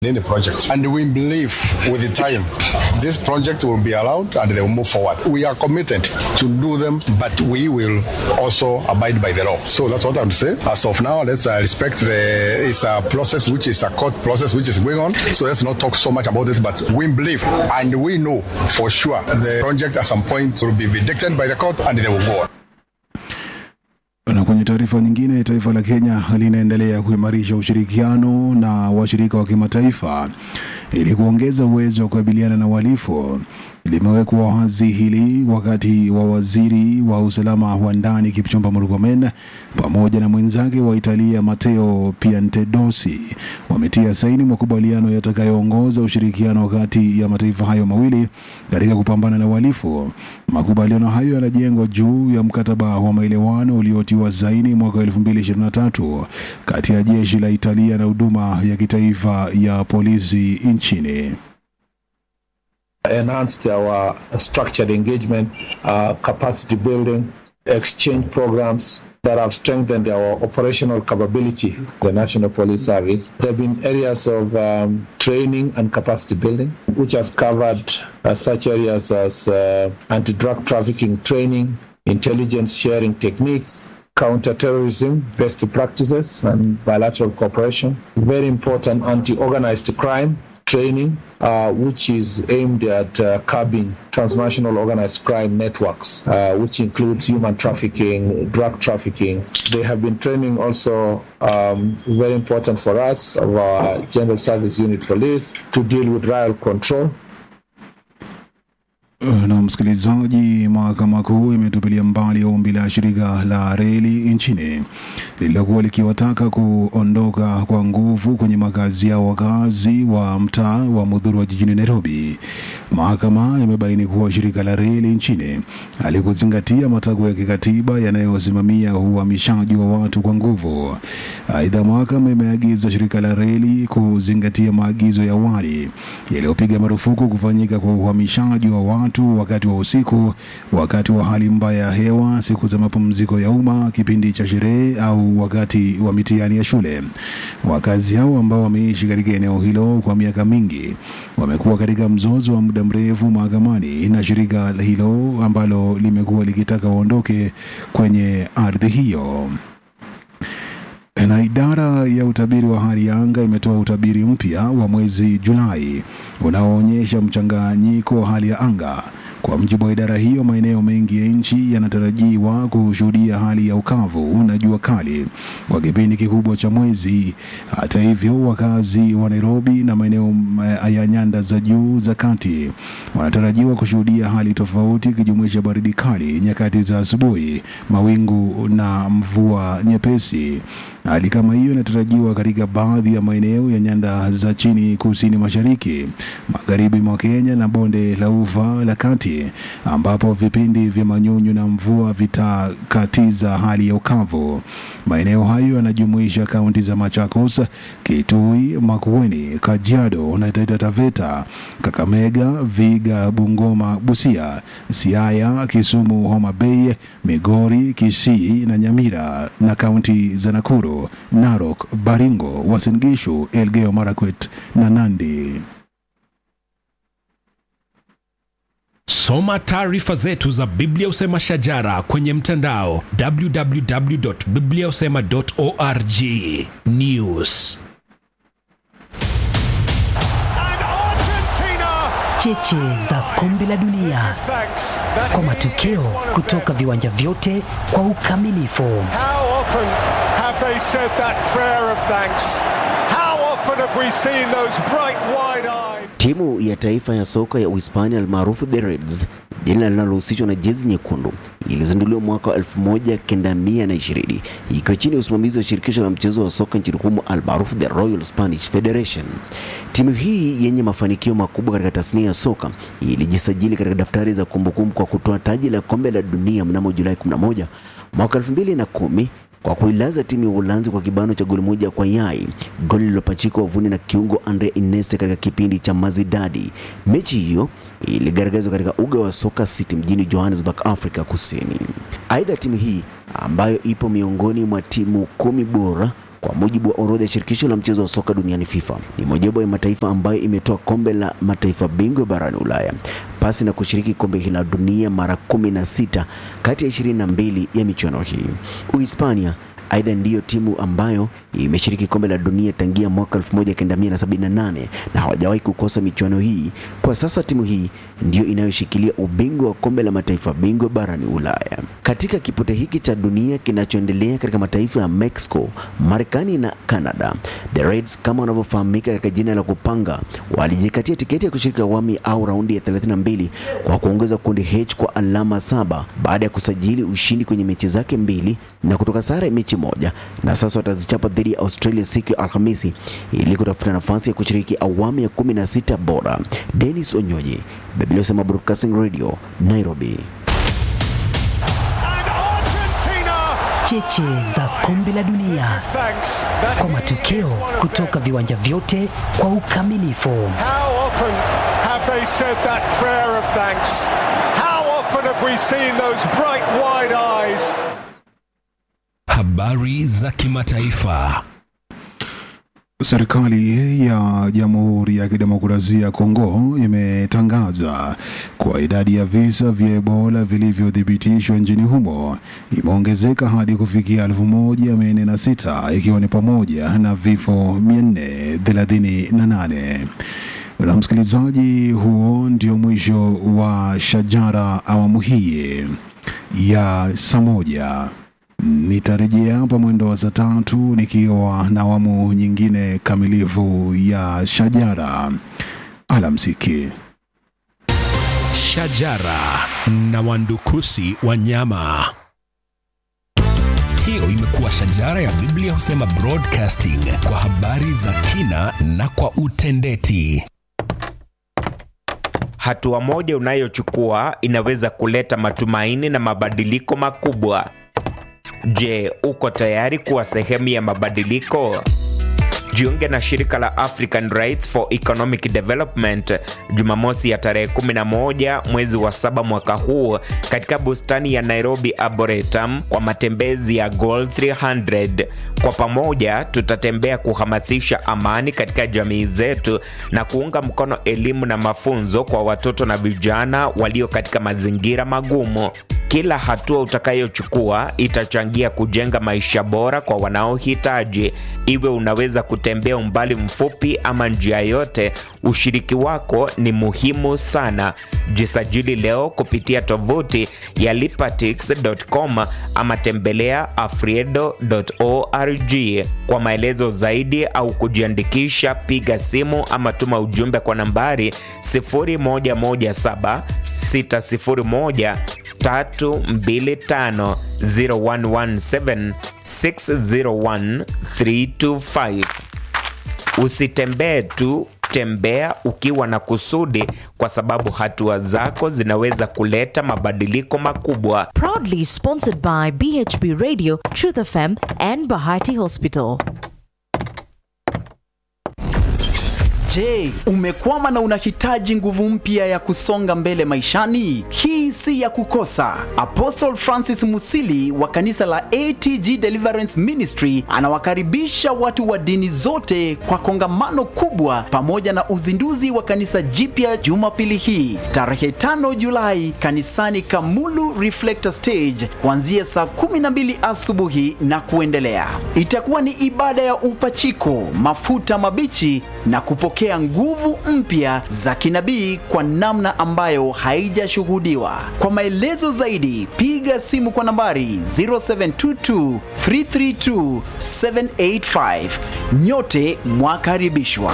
in the project. And we believe with the time, this project will be allowed and they will move forward. We are committed to do them, but we will also abide by the law. So that's what I would say. As of now, let's respect it's a process which is a court process which is going on. So let's not talk so much about it, but we believe and we know for sure the project at some point will be vindicated by the court and they will go on. Na kwenye taarifa nyingine, taifa la Kenya linaendelea kuimarisha ushirikiano na washirika wa kimataifa ili kuongeza uwezo wa kukabiliana na uhalifu. Limewekwa wazi hili wakati wa waziri wa usalama wa ndani Kipchumba Murkomen pamoja na mwenzake wa Italia Matteo Piantedosi wametia saini makubaliano yatakayoongoza ushirikiano kati ya mataifa hayo mawili katika kupambana na uhalifu. Makubaliano hayo yanajengwa juu ya mkataba wa maelewano uliotiwa saini mwaka 2023 kati ya jeshi la Italia na huduma ya kitaifa ya polisi nchini. Enhanced our structured engagement, capacity building, exchange programs that have strengthened our operational capability, the National Police Service. There have been areas of training and capacity building, which has covered such areas as anti-drug trafficking training, intelligence sharing techniques, counter-terrorism, best practices, and bilateral cooperation. Very important anti-organized crime training, which is aimed at curbing transnational organized crime networks, which includes human trafficking, drug trafficking. They have been training also, very important for us, of our General Service Unit Police to deal with riot control. Na msikilizaji, mahakama kuu imetupilia mbali ombi la shirika la reli nchini lililokuwa likiwataka kuondoka kwa nguvu kwenye makazi ya wakazi wa mtaa wa Muthurwa jijini Nairobi. Mahakama imebaini kuwa shirika la reli nchini halikuzingatia matakwa ya kikatiba yanayosimamia uhamishaji wa watu kwa nguvu. Aidha, mahakama imeagiza shirika la reli kuzingatia maagizo ya awali yaliyopiga marufuku kufanyika kwa uhamishaji wa watu wakati wa usiku, wakati wa hali mbaya ya hewa, siku za mapumziko ya umma, kipindi cha sherehe au wakati wa mitihani ya shule. Wakazi hao ambao wameishi katika eneo hilo kwa miaka mingi wamekuwa katika mzozo wa muda mrefu mahakamani na shirika hilo ambalo limekuwa likitaka waondoke kwenye ardhi hiyo. Na idara ya utabiri wa hali ya anga imetoa utabiri mpya wa mwezi Julai unaoonyesha mchanganyiko wa hali ya anga. Kwa mujibu wa idara hiyo, maeneo mengi ya nchi yanatarajiwa kushuhudia hali ya ukavu na jua kali kwa kipindi kikubwa cha mwezi. Hata hivyo, wakazi wa Nairobi na maeneo ya nyanda za juu za kati wanatarajiwa kushuhudia hali tofauti, ikijumuisha baridi kali nyakati za asubuhi, mawingu na mvua nyepesi. Hali kama hiyo inatarajiwa katika baadhi ya maeneo ya nyanda za chini kusini mashariki, magharibi mwa Kenya na bonde la Ufa la kati, ambapo vipindi vya manyunyu na mvua vitakatiza hali ya ukavu. Maeneo hayo yanajumuisha kaunti za Machakos, Kitui, Makueni, Kajiado na Taita Taveta, Kakamega, Viga, Bungoma, Busia, Siaya, Kisumu, Homa Bay, Migori, Kisii na Nyamira, na kaunti za Nakuru, Narok, Baringo, Uasin Gishu, Elgeyo Marakwet na Nandi. Soma taarifa zetu za Biblia Usema Shajara kwenye mtandao www.bibliausema.org. News. Cheche za kombe la dunia kwa matokeo kutoka viwanja vyote kwa ukamilifu. How often have they said that prayer of thanks? How often have we seen those bright wide-eyed? Timu ya taifa ya soka ya Uhispania almaarufu The Reds, jina linalohusishwa na jezi nyekundu, ilizinduliwa mwaka 1920 ikiwa chini ya usimamizi wa shirikisho la mchezo wa soka nchini humo almaarufu The Royal Spanish Federation. Timu hii yenye mafanikio makubwa katika tasnia ya soka ilijisajili katika daftari za kumbukumbu kwa kutoa taji la kombe la dunia mnamo Julai 11 mwaka 2010 kwa kuilaza timu ya Uholanzi kwa kibano cha goli moja kwa yai, goli lililopachikwa wavuni na kiungo Andre Iniesta katika kipindi cha mazidadi. Mechi hiyo iligaragazwa katika uga wa Soccer City mjini Johannesburg, Afrika Kusini. Aidha, timu hii ambayo ipo miongoni mwa timu 10 bora Kwa mujibu wa orodha ya shirikisho la mchezo wa soka duniani FIFA, ni mojawapo ya mataifa ambayo imetoa kombe la mataifa bingwa barani Ulaya pasi na kushiriki kombe hili la dunia mara 16 kati ya 22 ya michuano hii. Uhispania aidha ndiyo timu ambayo imeshiriki kombe la dunia tangia mwaka 1978 na hawajawahi kukosa michuano hii. Kwa sasa timu hii ndiyo inayoshikilia ubingwa wa kombe la mataifa bingwa barani Ulaya. Katika kipute hiki cha dunia kinachoendelea katika mataifa ya Mexico, Marekani na Canada, the Reds kama wanavyofahamika katika jina la kupanga, walijikatia tiketi ya kushiriki awamu au raundi ya 32 kwa kuongeza kundi H kwa alama 7 baada ya kusajili ushindi kwenye mechi zake 2 na kutoka sare mechi moja, na sasa watazichapa dhidi ya Australia siku ya Alhamisi ili kutafuta nafasi ya kushiriki awamu ya 16 bora. Dennis Onyoye, Biblia Usema Broadcasting Radio, Nairobi. Cheche za kombe la dunia kwa matokeo kutoka viwanja vyote kwa ukamilifu. How often have they said that prayer of thanks? How often have we seen those bright wide eyes? Habari za kimataifa. Serikali ya Jamhuri ya Kidemokrasia ya Kongo imetangaza kwa idadi ya visa vya Ebola vilivyothibitishwa nchini humo imeongezeka hadi kufikia 1406, ikiwa ni pamoja na vifo 438. Na msikilizaji, huo ndio mwisho wa Shajara awamu hii ya saa moja. Nitarejea hapa mwendo wa saa 3 nikiwa na awamu nyingine kamilifu ya Shajara. Alamsiki. Shajara na wandukusi wanyama. Hiyo imekuwa Shajara ya Biblia Husema Broadcasting, kwa habari za kina na kwa utendeti. Hatua moja unayochukua inaweza kuleta matumaini na mabadiliko makubwa. Je, uko tayari kuwa sehemu ya mabadiliko? Jiunge na shirika la African Rights for Economic Development Jumamosi ya tarehe 11 mwezi wa 7 mwaka huu katika bustani ya Nairobi Arboretum kwa matembezi ya Goal 300. Kwa pamoja tutatembea kuhamasisha amani katika jamii zetu na kuunga mkono elimu na mafunzo kwa watoto na vijana walio katika mazingira magumu. Kila hatua utakayochukua itachangia kujenga maisha bora kwa wanaohitaji. Iwe unaweza kutembea umbali mfupi ama njia yote, ushiriki wako ni muhimu sana. Jisajili leo kupitia tovuti ya lipatix.com ama tembelea afriedo.org. Kwa maelezo zaidi au kujiandikisha, piga simu ama tuma ujumbe kwa nambari 0117 601 325 0117 601 325. Usitembee tu, tembea ukiwa na kusudi, kwa sababu hatua zako zinaweza kuleta mabadiliko makubwa. Proudly sponsored by BHB Radio, Truth FM and Bahati Hospital. Je, umekwama na unahitaji nguvu mpya ya kusonga mbele maishani? Hii si ya kukosa. Apostle Francis Musili wa kanisa la ATG Deliverance Ministry anawakaribisha watu wa dini zote kwa kongamano kubwa pamoja na uzinduzi wa kanisa jipya Jumapili hii tarehe 5 Julai kanisani Kamulu Reflector Stage kuanzia saa 12 asubuhi na kuendelea. Itakuwa ni ibada ya upachiko, mafuta mabichi na kupokea nguvu mpya za kinabii kwa namna ambayo haijashuhudiwa. Kwa maelezo zaidi, piga simu kwa nambari 0722 332 785. Nyote mwakaribishwa.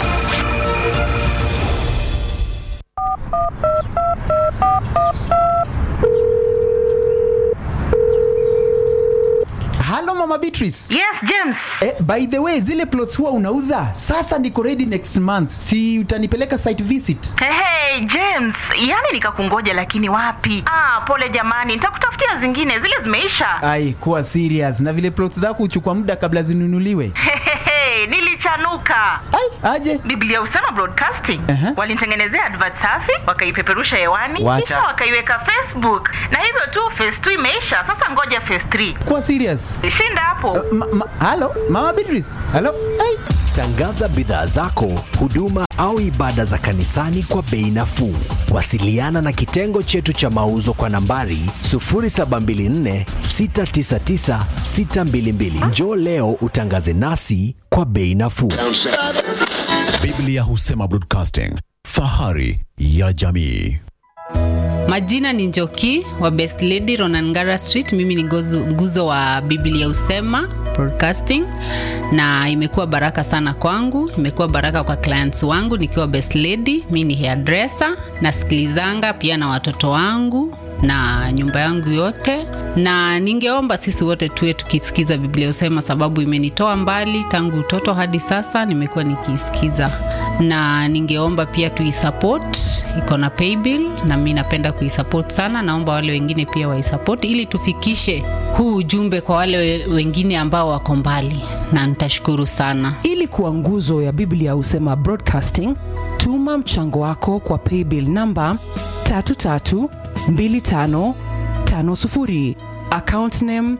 Hello Mama Beatrice. Yes, James. By the way, zile plots huwa unauza, sasa niko ready next month. Si utanipeleka site visit? Hey, James, yani nikakungoja lakini wapi? Pole jamani, nitakutafutia zingine, zile zimeisha. Ai, kuwa serious. Na vile plots zako huchukua muda kabla zinunuliwe. Nilichanuka. kuruka. Aje? Biblia Husema Broadcasting walinitengenezea advert safi, wakaipeperusha hewani, kisha wakaiweka Facebook, na hivyo tu phase 2 imeisha. Sasa ngoja phase 3. Kwa serious? Shinda hapo. Halo, Mama Beatrice. Halo. Tangaza bidhaa zako, huduma au ibada za kanisani kwa bei nafuu. Wasiliana na kitengo chetu cha mauzo kwa nambari 0724699622. Njoo leo utangaze nasi kwa bei nafuu. Biblia Husema Broadcasting, fahari ya jamii. Majina ni Njoki wa Best Lady Ronangara Street. Mimi ni nguzo wa Biblia Husema Broadcasting, na imekuwa baraka sana kwangu, imekuwa baraka kwa clients wangu nikiwa Best Lady. Mimi ni hairdresser, nasikilizanga pia na watoto wangu na nyumba yangu yote, na ningeomba sisi wote tuwe tukisikiza Biblia Husema, sababu imenitoa mbali tangu utoto hadi sasa nimekuwa nikisikiza, na ningeomba pia tuisupport. Iko na paybill na mimi napenda kuisupport sana. Naomba wale wengine pia waisupport ili tufikishe huu ujumbe kwa wale wengine ambao wako mbali, na nitashukuru sana. Ili kuwa nguzo ya Biblia Husema Broadcasting, tuma mchango wako kwa paybill namba 332550, account name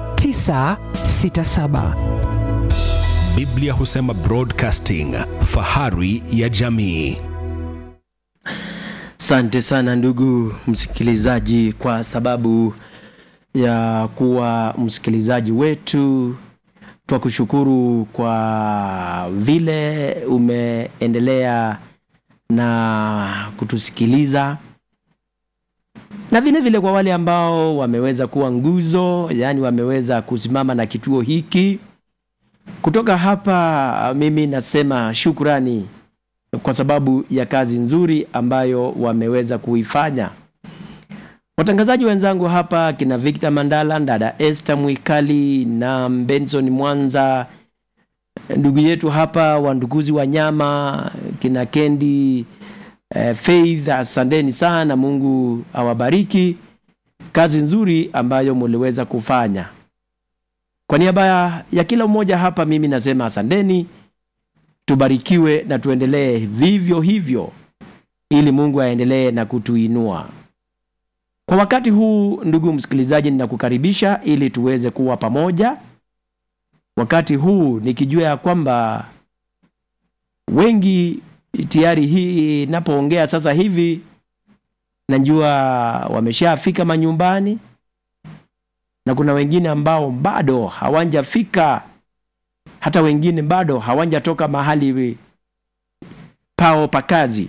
967. Biblia Husema Broadcasting, fahari ya jamii. Asante sana ndugu msikilizaji kwa sababu ya kuwa msikilizaji wetu. Twakushukuru kwa vile umeendelea na kutusikiliza, na vile kwa wale ambao wameweza kuwa nguzo, yani wameweza kusimama na kituo hiki. Kutoka hapa mimi nasema shukrani kwa sababu ya kazi nzuri ambayo wameweza kuifanya. Watangazaji wenzangu hapa kina Victor Mandala, dada Esther Mwikali na Benson Mwanza, ndugu yetu hapa wandukuzi wa nyama kina Kendi, Faith, asanteni sana, Mungu awabariki. Kazi nzuri ambayo mliweza kufanya. Kwa niaba ya kila mmoja hapa mimi nasema asanteni. Tubarikiwe na tuendelee vivyo hivyo ili Mungu aendelee na kutuinua. Kwa wakati huu ndugu msikilizaji, ninakukaribisha ili tuweze kuwa pamoja. Wakati huu nikijua ya kwamba wengi tayari hii napoongea sasa hivi najua wameshafika manyumbani, na kuna wengine ambao bado hawajafika, hata wengine bado hawajatoka mahali pao pa kazi.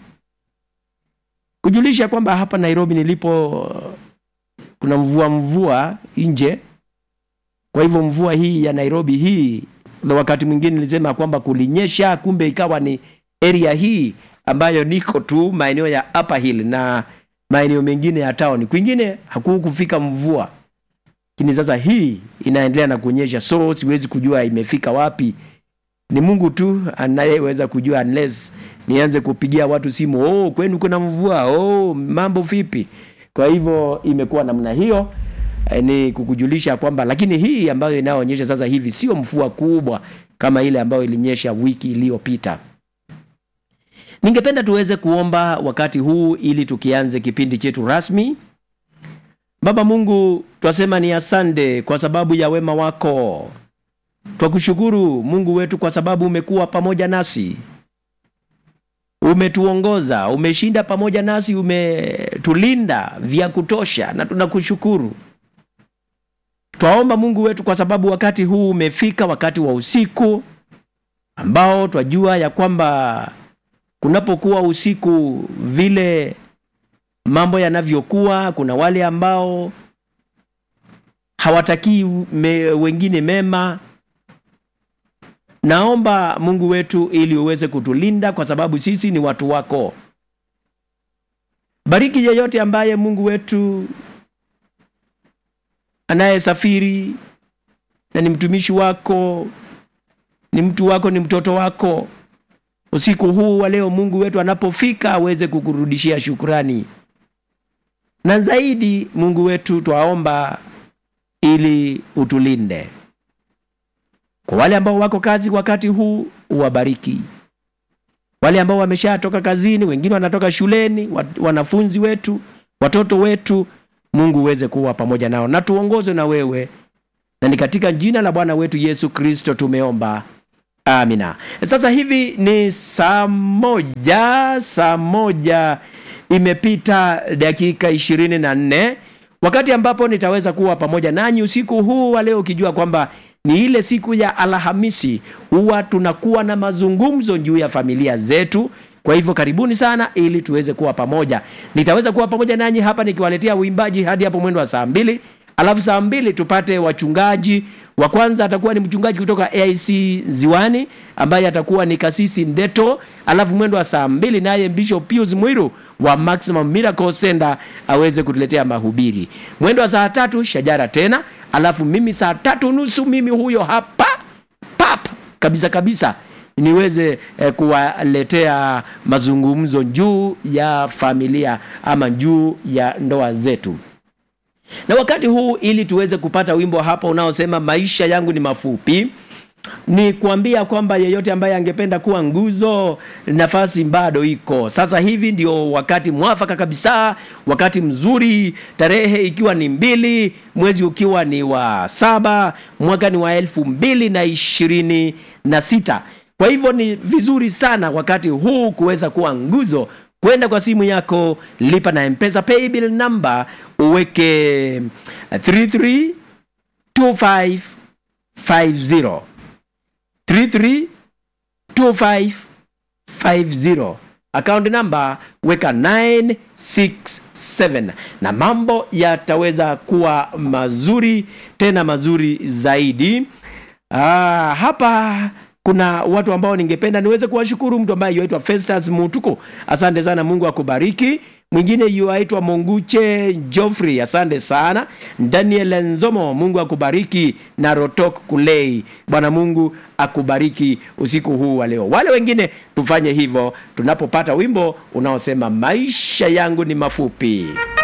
Kujulisha kwamba hapa Nairobi nilipo kuna mvua nje. Kwa hivyo mvua hii ya Nairobi hii, wakati mwingine nilisema kwamba kulinyesha, kumbe ikawa ni area hii ambayo niko tu maeneo ya Upper Hill na maeneo mengine ya town. Kwingine hakukufika mvua. Lakini sasa hii inaendelea na kunyesha, so siwezi kujua imefika wapi. Ni Mungu tu anayeweza kujua, unless nianze kupigia watu simu, kwenu kuna mvua, mambo vipi. Kwa hivyo imekuwa namna hiyo, ni kukujulisha kwamba, lakini hii ambayo inaonyesha sasa hivi sio mvua kubwa kama ile ambayo ilinyesha wiki iliyopita. Ningependa tuweze kuomba wakati huu ili tukianze kipindi chetu rasmi. Baba Mungu, twasema ni asante kwa sababu ya wema wako. Twakushukuru Mungu wetu kwa sababu umekuwa pamoja nasi. Umetuongoza, umeshinda pamoja nasi, umetulinda vya kutosha, na tunakushukuru. Twaomba Mungu wetu kwa sababu wakati huu umefika, wakati wa usiku ambao twajua ya kwamba kunapokuwa usiku vile mambo yanavyokuwa, kuna wale ambao hawatakii wengine mema. Naomba Mungu wetu ili uweze kutulinda kwa sababu sisi ni watu wako. Bariki yeyote ambaye Mungu wetu anayesafiri na ni mtumishi wako, ni mtu wako, ni mtoto wako. Usiku huu wa leo Mungu wetu anapofika aweze kukurudishia shukrani. Na zaidi Mungu wetu twaomba ili utulinde. Kwa wale ambao wako kazi wakati huu, uwabariki. Wale ambao wameshatoka kazini, wengine wanatoka shuleni, wanafunzi wetu, watoto wetu, Mungu uweze kuwa pamoja nao na tuongozwe na wewe. Na ni katika jina la Bwana wetu Yesu Kristo tumeomba. Amina. Sasa hivi ni saa moja imepita dakika 24, wakati ambapo nitaweza kuwa pamoja nanyi usiku huu wa leo, ukijua kwamba ni ile siku ya Alhamisi huwa tunakuwa na mazungumzo juu ya familia zetu. Kwa hivyo karibuni sana ili tuweze kuwa pamoja. Nitaweza kuwa pamoja nanyi hapa nikiwaletea uimbaji hadi hapo mwendo wa saa 2. Alafu saa 2 tupate wachungaji. Wa kwanza atakuwa ni mchungaji kutoka AIC Ziwani ambaye atakuwa ni Kasisi Ndeto. Alafu mwendo wa saa 2 naye Bishop Pius Mwiru wa Maximum Miracle Center aweze kutuletea mahubiri. Mwendo wa saa 3 Shajara tena. Alafu mimi saa 3:30 mimi huyo hapa kabisa niweze kuwaletea mazungumzo juu ya familia ama juu ya ndoa zetu. Na wakati huu ili tuweze kupata wimbo hapa unaosema maisha yangu ni mafupi, ni kuambia kwamba yeyote ambaye angependa kuwa nguzo, nafasi bado iko. Sasa hivi ndio wakati mwafaka kabisa, wakati mzuri, tarehe ikiwa ni 2, mwezi ukiwa ni wa 7, mwaka ni wa 2026. Kwa hivyo ni vizuri sana wakati huu kuweza kuwa nguzo. Kwenda kwa simu yako, lipa na M-Pesa paybill number, uweke 332550 332550, account number weka 967, na mambo yataweza kuwa mazuri, tena mazuri zaidi. Hapa kuna watu ambao ningependa niweze kuwashukuru. Mtu ambaye yuaitwa Festus Mutuko, asante sana, Mungu akubariki. Mwingine yuaitwa Monguche Geoffrey, asante sana. Daniel Nzomo, Mungu akubariki. Na Rotok Kulei, Bwana Mungu akubariki usiku huu wa leo. Wale wengine tufanye hivyo tunapopata wimbo unaosema maisha yangu ni mafupi.